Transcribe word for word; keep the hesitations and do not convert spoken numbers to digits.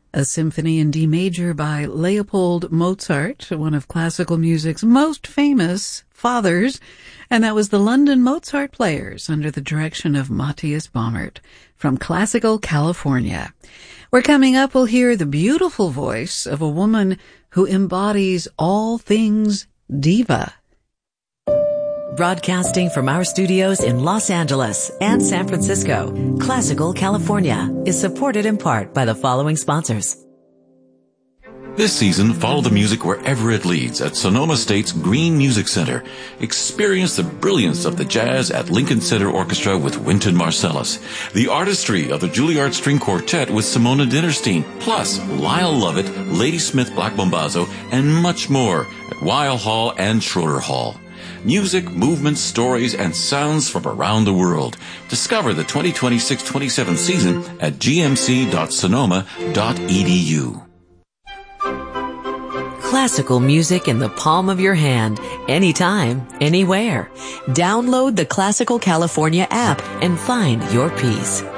A symphony in D major by Leopold Mozart, one of classical music's most famous fathers, and that was the London Mozart Players under the direction of Matthias Baumert from Classical California. Where coming up, we'll hear the beautiful voice of a woman who embodies all things diva. Broadcasting from our studios in Los Angeles and San Francisco, Classical California is supported in part by the following sponsors. This season, follow the music wherever it leads at Sonoma State's Green Music Center. Experience the brilliance of the jazz at Lincoln Center Orchestra with Wynton Marsalis, the artistry of the Juilliard String Quartet with Simona Dinnerstein, plus Lyle Lovett, Ladysmith Black Bombazo, and much more at Weill Hall and Schroeder Hall. Music, movements, stories, and sounds from around the world. Discover the twenty twenty-six twenty-seven season at g m c dot sonoma dot e d u. Classical music in the palm of your hand, anytime, anywhere. Download the Classical California app and find your peace.